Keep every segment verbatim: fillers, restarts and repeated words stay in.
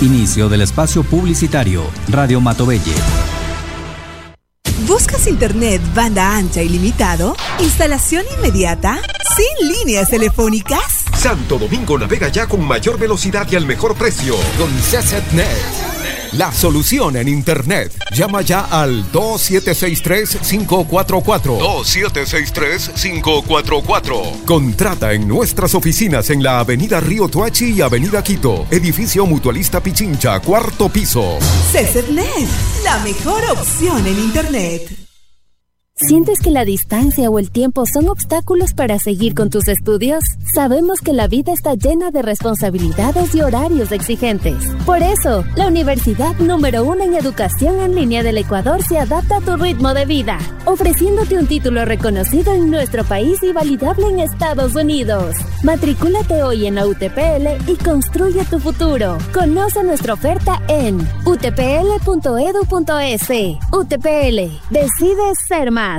Inicio del espacio publicitario. Radio Matobelle. ¿Buscas internet banda ancha ilimitado? ¿Instalación inmediata? ¿Sin líneas telefónicas? Santo Domingo navega ya con mayor velocidad y al mejor precio. Con CCnet, la solución en internet. Llama ya al dos siete seis tres, cinco cuatro cuatro. dos siete seis tres, cinco cuatro cuatro. Contrata en nuestras oficinas en la avenida Río Tuachi y avenida Quito. Edificio Mutualista Pichincha, cuarto piso. CCnet, la mejor opción en internet. ¿Sientes que la distancia o el tiempo son obstáculos para seguir con tus estudios? Sabemos que la vida está llena de responsabilidades y horarios exigentes. Por eso, la universidad número uno en educación en línea del Ecuador se adapta a tu ritmo de vida, ofreciéndote un título reconocido en nuestro país y validable en Estados Unidos. Matricúlate hoy en la U T P L y construye tu futuro. Conoce nuestra oferta en u t p l punto e d u punto e s. U T P L, decides ser más.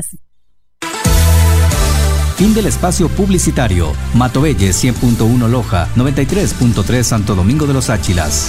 Fin del espacio publicitario. Matobelle cien punto uno Loja, noventa y tres punto tres Santo Domingo de los Áchilas.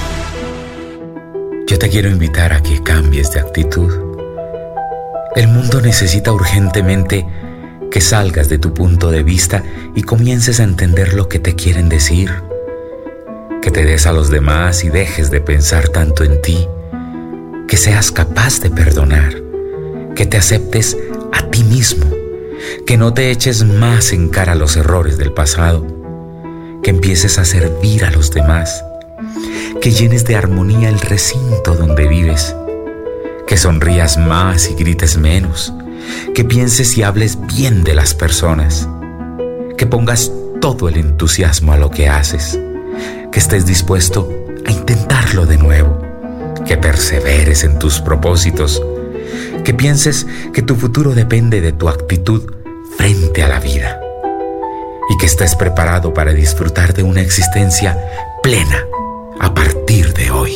Yo te quiero invitar a que cambies de actitud. El mundo necesita urgentemente que salgas de tu punto de vista y comiences a entender lo que te quieren decir. Que te des a los demás y dejes de pensar tanto en ti. Que seas capaz de perdonar. Que te aceptes a ti mismo, que no te eches más en cara los errores del pasado, que empieces a servir a los demás, que llenes de armonía el recinto donde vives, que sonrías más y grites menos, que pienses y hables bien de las personas, que pongas todo el entusiasmo a lo que haces, que estés dispuesto a intentarlo de nuevo, que perseveres en tus propósitos, que pienses que tu futuro depende de tu actitud frente a la vida y que estés preparado para disfrutar de una existencia plena a partir de hoy.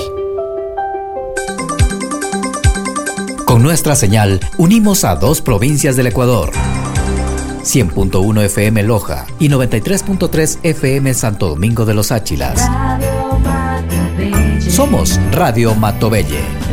Con nuestra señal unimos a dos provincias del Ecuador. cien punto uno F M Loja y noventa y tres punto tres F M Santo Domingo de los Áchilas. Somos Radio Matobelle.